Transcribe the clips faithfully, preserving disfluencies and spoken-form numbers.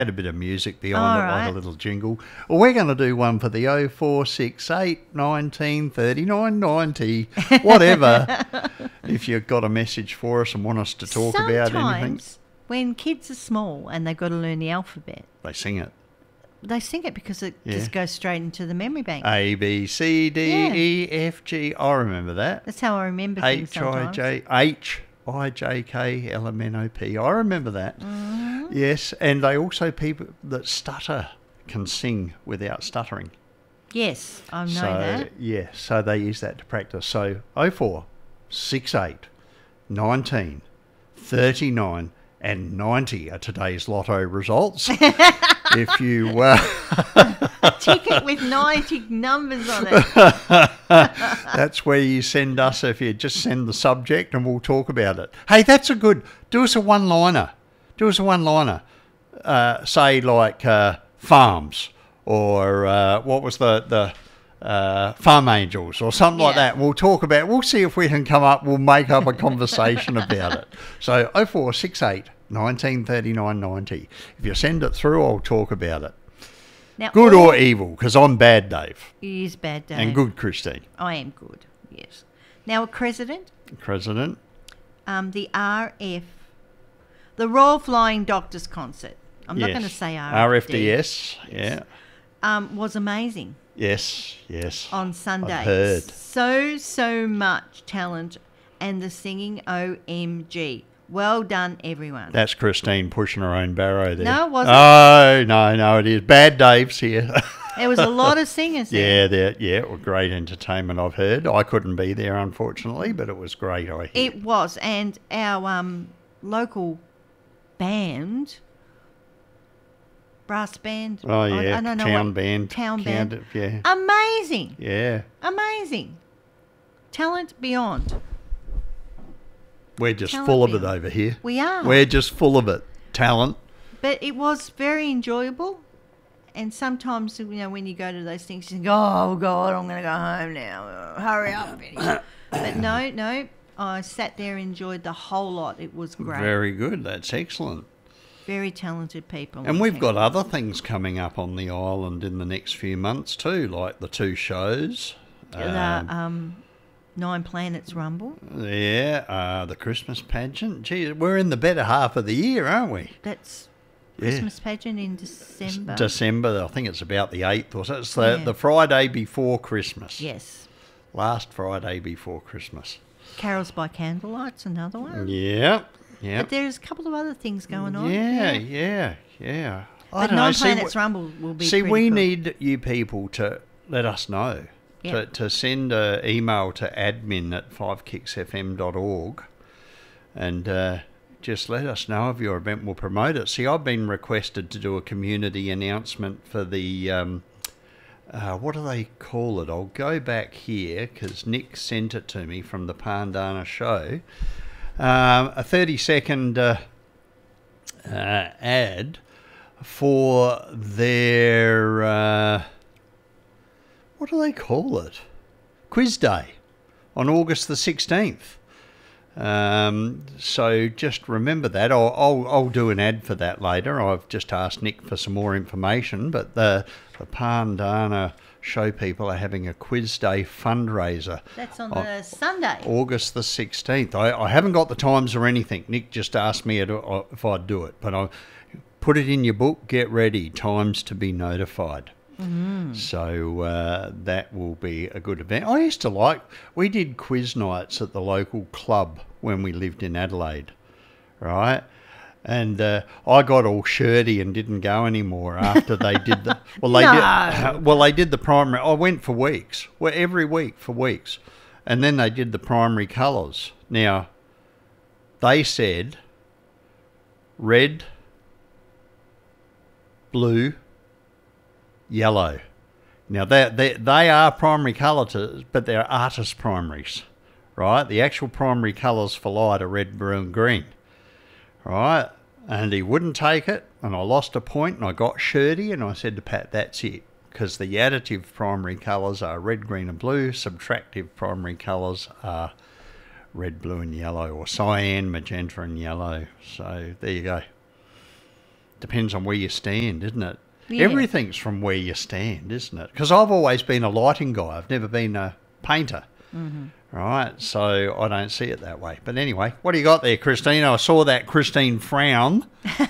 Had a bit of music behind All it, like right. a little jingle. Well, we're going to do one for the oh four six eight, nineteen, thirty-nine, ninety, whatever. If you've got a message for us and want us to talk about anything, Sometimes when kids are small and they've got to learn the alphabet, they sing it. they sing it because it Yeah. just goes straight into the memory bank. A, B, C, D, Yeah. E, F, G. I remember that. That's how I remember things H, I, sometimes. J, H, I, J, K, L, M, N, O, P. I remember that. Mm-hmm. Yes, and they also, people that stutter can sing without stuttering. Yes, I know so, that. yeah, so they use that to practice. So, oh four six eight, nineteen, thirty-nine and ninety are today's lotto results. If you... Uh, A ticket with ninety numbers on it. That's where you send us, if you just send the subject and we'll talk about it. Hey, that's a good... Do us a one-liner. Do us a one-liner. Uh, say like uh, farms or uh, what was the... the uh, Farm Angels or something like Yeah. that. We'll talk about... We'll see if we can come up... We'll make up a conversation about it. So oh four six eight, nineteen, thirty-nine, ninety. If you send it through, I'll talk about it. Now, Good all- or evil, because I'm bad, Dave. He is bad, Dave. And good, Christine. I am good, yes. Now, a president, President. um, the R F, the Royal Flying Doctors Concert. I'm not Yes. going to say R F D. R F D S, yeah. Um, was amazing Yes, yes. on Sunday. I've heard. So, so much talent and the singing O M G. Well done, everyone. That's Christine pushing her own barrow there. No, it wasn't. Oh, no, no, it is. Bad Dave's here. There was a lot of singers there. yeah, there, yeah, it was great entertainment, I've heard. I couldn't be there, unfortunately, but it was great, I hear. It was, and our um, local band, brass band. oh, I- yeah, I, don't know town what- band. Town Count band. it, yeah, Amazing, yeah. amazing, talent beyond. We're just Talent full of it beyond. over here. We are, We're just full of it. Talent. but it was very enjoyable. And sometimes, you know, when you go to those things, you think, "Oh God, I'm going to go home now. Uh, Hurry up!" finish." But no, no, I sat there, and enjoyed the whole lot. It was great. Very good. That's excellent. Very talented people. And we've got other things coming up on the island in the next few months too, like the two shows. the Um, um, Nine Planets Rumble. yeah, uh, the Christmas pageant. Gee, we're in the better half of the year, aren't we? That's Yeah. Christmas pageant in December. December, I think it's about the eighth or so. It's the, Yeah. the Friday before Christmas. Yes. Last Friday before Christmas. Carols by Candlelight's another one. Yeah, yeah. But there's a couple of other things going on. Yeah, yeah, yeah. I But don't know. Nine See, Planets wh- Rumble will be See, pretty we cool. need you people to let us know. Yeah. To, to send an email to admin at five kicks f m dot org and uh, just let us know of your event. We'll promote it. See, I've been requested to do a community announcement for the, um, uh, what do they call it? I'll go back here because Nick sent it to me from the Pandana show. Um, a thirty second uh, uh, ad for their... Uh, what do they call it? Quiz Day on August the sixteenth. Um, so just remember that. I'll, I'll, I'll do an ad for that later. I've just asked Nick for some more information, but the, the Pandana show people are having a Quiz Day fundraiser. That's on Oh, the Sunday. August the sixteenth. I, I haven't got the times or anything. Nick just asked me if I'd do it, but I put it in your book. Get ready. Times to be notified. Mm. So uh, that will be a good event. I used to like, we did quiz nights at the local club when we lived in Adelaide, right? And uh, I got all shirty and didn't go anymore after they did the, well, they No. did, well, they did the primary, I went for weeks, well, every week for weeks. And then they did the primary colours. Now, they said red, blue, yellow. Now, they, they, they are primary colours, but they're artist primaries, right? The actual primary colours for light are red, blue and green, right? And he wouldn't take it, and I lost a point, and I got shirty, and I said to Pat, that's it, because the additive primary colours are red, green and blue, subtractive primary colours are red, blue and yellow, or cyan, magenta and yellow. So there you go. depends on where you stand, isn't it? Yeah. Everything's from where you stand, isn't it? Because I've always been a lighting guy. I've never been a painter. Mm-hmm. Right, so I don't see it that way. But anyway, what do you got there, Christine? I saw that Christine frown.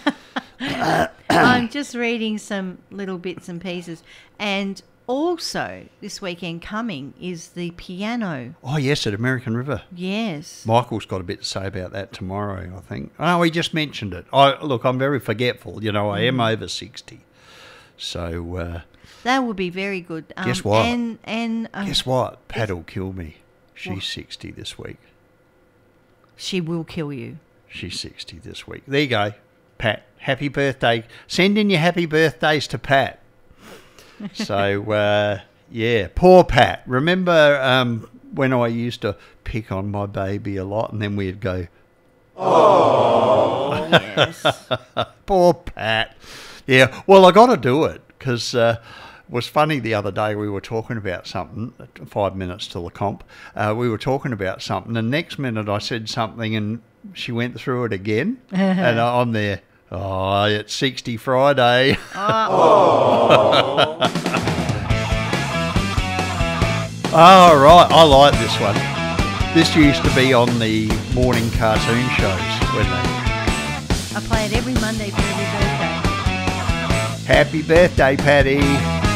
I'm just reading some little bits and pieces. And also, this weekend coming is the piano. Oh, yes, at American River. Yes. Michael's got a bit to say about that tomorrow, I think. Oh, he just mentioned it. I Look, I'm very forgetful. You know, I am over sixty. So... Uh, that would be very good. Um, guess what? And, and uh, Guess what? Pat will kill me. She's what? sixty this week. She will kill you. She's sixty this week. There you go, Pat. Happy birthday. Send in your happy birthdays to Pat. So, uh, yeah, poor Pat. Remember um, when I used to pick on my baby a lot and then we'd go, oh, yes. Poor Pat. Yeah, well, I got to do it because... Uh, It was funny the other day we were talking about something, five minutes till the comp, uh, we were talking about something, and next minute I said something and she went through it again, and I'm there, oh, it's sixty Friday. Oh, oh right, I like this one. This used to be on the morning cartoon shows, wasn't it? I play it every Monday for every birthday. Happy birthday, Patty.